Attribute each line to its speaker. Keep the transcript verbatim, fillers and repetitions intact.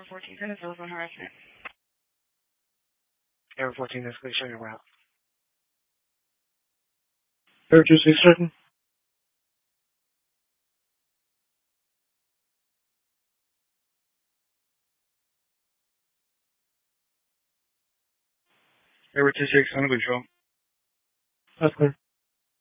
Speaker 1: Air fourteen, kind of telephone harassment.
Speaker 2: Air fourteen, that's going to show your route.
Speaker 3: Air two six certain. Air two six, under control. That's clear.